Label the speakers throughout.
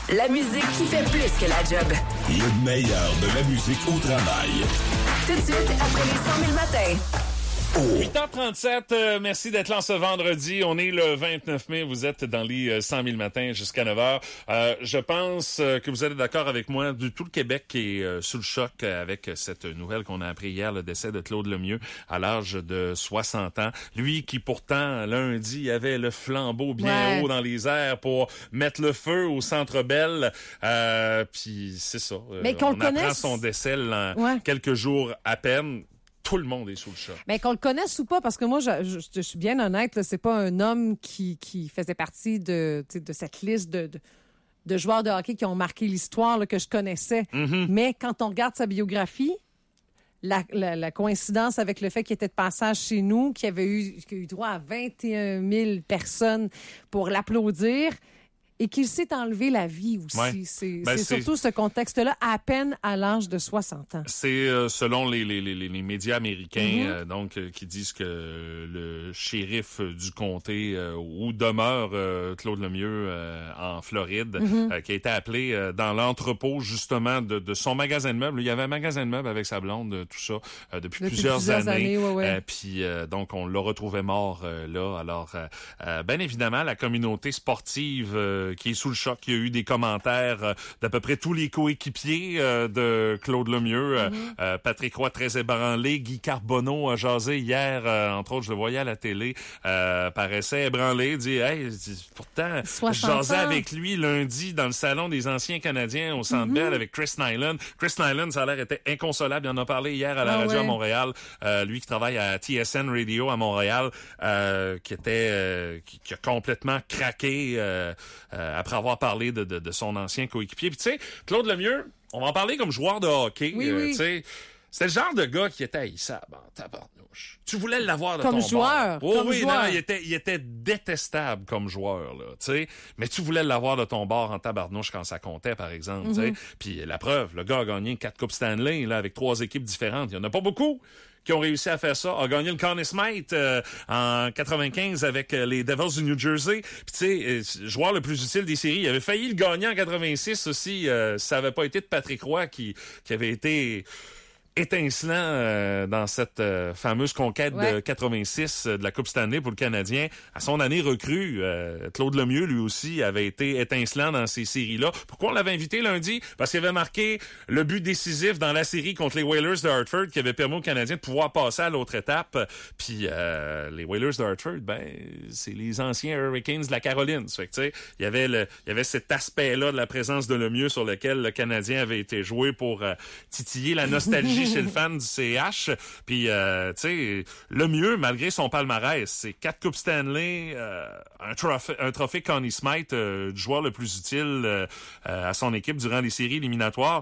Speaker 1: La musique qui fait plus que la job.
Speaker 2: Le meilleur de la musique au travail.
Speaker 1: Tout de suite, après les 100 000 matins.
Speaker 3: 8h37, merci d'être là ce vendredi. On est le 29 mai, vous êtes dans les 100 000 matins jusqu'à 9h. Je pense que vous êtes d'accord avec moi. Tout le Québec qui est sous le choc avec cette nouvelle qu'on a appris hier, le décès de Claude Lemieux à l'âge de 60 ans. Lui qui pourtant, lundi, avait le flambeau bien haut dans les airs pour mettre le feu au Centre Bell. Puis c'est ça.
Speaker 4: Mais qu'on
Speaker 3: on
Speaker 4: le connaisse.
Speaker 3: apprend son décès quelques jours à peine. Tout le monde est sous le choc.
Speaker 4: Mais qu'on le connaisse ou pas, parce que moi, je suis bien honnête, là, c'est pas un homme qui faisait partie de cette liste de joueurs de hockey qui ont marqué l'histoire là, que je connaissais. Mm-hmm. Mais quand on regarde sa biographie, la coïncidence avec le fait qu'il était de passage chez nous, qu'il a eu droit à 21 000 personnes pour l'applaudir, et qu'il s'est enlevé la vie aussi. Ouais. C'est surtout ce contexte-là, à peine à l'âge de 60 ans.
Speaker 3: C'est selon les médias américains, qui disent que le shérif du comté où demeure Claude Lemieux en Floride, qui a été appelé dans l'entrepôt justement de son magasin de meubles. Il y avait un magasin de meubles avec sa blonde, tout ça, depuis plusieurs années. Puis donc on l'a retrouvé mort là. Alors, bien évidemment, la communauté sportive qui est sous le choc. Il y a eu des commentaires d'à peu près tous les coéquipiers de Claude Lemieux. Patrick Roy très ébranlé. Guy Carbonneau a jasé hier, entre autres, je le voyais à la télé, paraissait ébranlé, dit « Hey, pourtant, je jasais avec lui lundi dans le salon des anciens Canadiens au Centre Bell avec Chris Nyland. Chris Nyland, ça a l'air, était inconsolable. Il en a parlé hier à la radio à Montréal. Lui qui travaille à TSN Radio à Montréal, qui a complètement craqué après avoir parlé de son ancien coéquipier. Puis tu sais, Claude Lemieux, on va en parler comme joueur de hockey. Tu sais, c'était le genre de gars qui était haïssable en tabarnouche. Tu voulais l'avoir de
Speaker 4: comme
Speaker 3: ton
Speaker 4: joueur.
Speaker 3: bord.
Speaker 4: Comme joueur.
Speaker 3: Non, il était détestable comme joueur, là, tu sais. Mais tu voulais l'avoir de ton bord en tabarnouche quand ça comptait, par exemple, tu sais. Puis la preuve, le gars a gagné 4 Coupes Stanley, là, avec 3 équipes différentes. Il y en a pas beaucoup qui ont réussi à faire ça, a gagné le Conn Smythe en 95 avec les Devils du New Jersey. Puis tu sais, joueur le plus utile des séries, il avait failli le gagner en 86 aussi. Ça avait pas été de Patrick Roy qui avait été étincelant dans cette fameuse conquête de 86 de la Coupe Stanley pour le Canadien. À son année recrue, Claude Lemieux, lui aussi, avait été étincelant dans ces séries-là. Pourquoi on l'avait invité lundi? Parce qu'il avait marqué le but décisif dans la série contre les Whalers de Hartford qui avait permis aux Canadiens de pouvoir passer à l'autre étape. Puis les Whalers de Hartford, c'est les anciens Hurricanes de la Caroline. Ça fait que, tu sais, il y avait cet aspect-là de la présence de Lemieux sur lequel le Canadien avait été joué pour titiller la nostalgie chez le fan du CH. Puis, tu sais, Lemieux, malgré son palmarès, c'est 4 Coupes Stanley, un trophée Conn Smythe, du joueur le plus utile à son équipe durant les séries éliminatoires.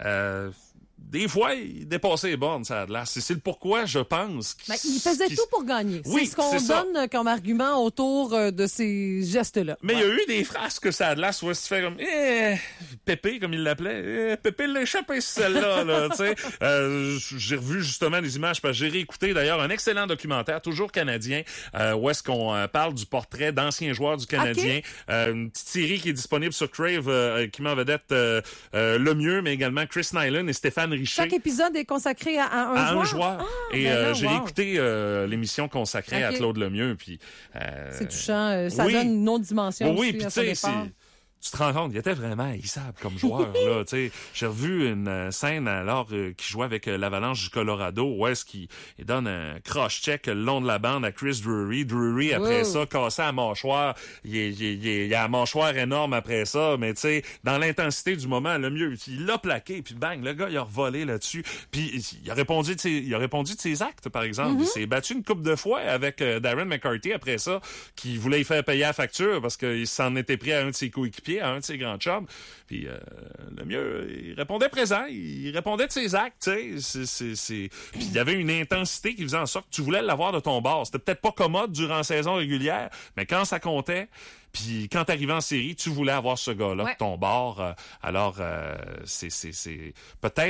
Speaker 3: Des fois, il dépassait les bornes, ça a de l'air. C'est le pourquoi, je pense.
Speaker 4: Il faisait tout pour gagner.
Speaker 3: Oui,
Speaker 4: c'est ce qu'on donne comme argument autour de ces gestes-là.
Speaker 3: Mais il y a eu des phrases que ça a de l'air. Soit tu fais comme Pépé, comme il l'appelait. Pépé l'a échappé, celle-là. Là, tu sais. J'ai revu justement des images, parce que j'ai réécouté d'ailleurs un excellent documentaire, toujours canadien, où est-ce qu'on parle du portrait d'anciens joueurs du Canadien. Une petite série qui est disponible sur Crave, qui met en vedette Lemieux, mais également Chris Nyland et Stéphane Richer.
Speaker 4: Chaque épisode est consacré à un joueur.
Speaker 3: Et j'ai écouté l'émission consacrée à Claude Lemieux. Puis
Speaker 4: c'est touchant. Ça donne une autre dimension.
Speaker 3: Oui, puis tu sais, tu te rends compte, il était vraiment haïssable comme joueur, là, tu sais. J'ai revu une scène alors qu'il jouait avec l'Avalanche du Colorado, où est-ce qu'il donne un cross-check le long de la bande à Chris Drury. Drury, après ça, cassé à la mâchoire. Il a la mâchoire énorme après ça, mais tu sais, dans l'intensité du moment, le mieux, il l'a plaqué, puis bang, le gars, il a revolé là-dessus. Puis il a répondu de ses actes, par exemple. Il s'est battu une couple de fois avec Darren McCarthy après ça, qui voulait y faire payer la facture parce qu'il s'en était pris à un de ses coéquipiers, à un de ses grands chums. Puis Lemieux, il répondait présent, il répondait de ses actes, tu sais. Puis il y avait une intensité qui faisait en sorte que tu voulais l'avoir de ton bord. C'était peut-être pas commode durant la saison régulière, mais quand ça comptait, puis quand t'arrivais en série, tu voulais avoir ce gars-là de ton bord. Alors, c'est peut-être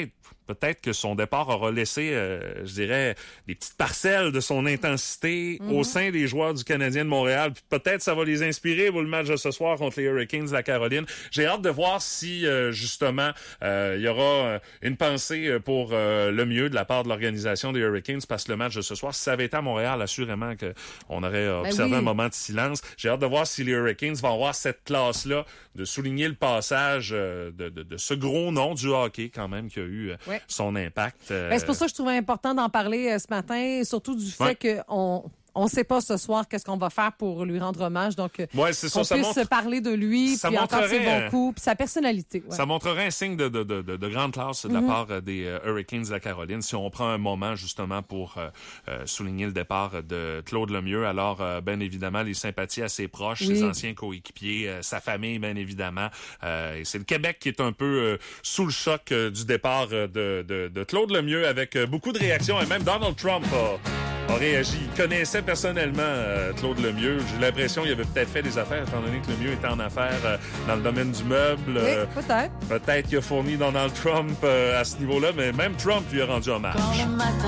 Speaker 3: peut-être que son départ aura laissé, je dirais, des petites parcelles de son intensité au sein des joueurs du Canadien de Montréal. Puis peut-être ça va les inspirer pour le match de ce soir contre les Hurricanes de la Caroline. J'ai hâte de voir si, justement, il y aura une pensée pour le mieux de la part de l'organisation des Hurricanes, parce que le match de ce soir, si ça avait été à Montréal, assurément qu'on aurait observé un moment de silence. J'ai hâte de voir si les Hurricanes vont avoir cette classe-là de souligner le passage de ce gros nom du hockey, quand même, qui a eu son impact.
Speaker 4: C'est pour ça que je trouvais important d'en parler ce matin, surtout du fait qu'on ne sait pas ce soir qu'est-ce qu'on va faire pour lui rendre hommage. Donc,
Speaker 3: c'est ça,
Speaker 4: qu'on puisse parler de lui, puis encore ses bons coups, puis sa personnalité. Ouais.
Speaker 3: Ça montrerait un signe de grande classe de la part des Hurricanes de la Caroline si on prend un moment, justement, pour souligner le départ de Claude Lemieux. Alors, bien évidemment, les sympathies à ses proches, ses anciens coéquipiers, sa famille, bien évidemment. Et c'est le Québec qui est un peu sous le choc du départ de Claude Lemieux, avec beaucoup de réactions. Et même Donald Trump a réagi. Il connaissait personnellement Claude Lemieux. J'ai l'impression qu'il avait peut-être fait des affaires, étant donné que Lemieux était en affaires dans le domaine du meuble.
Speaker 4: Oui, peut-être.
Speaker 3: Peut-être qu'il a fourni Donald Trump à ce niveau-là, mais même Trump lui a rendu hommage.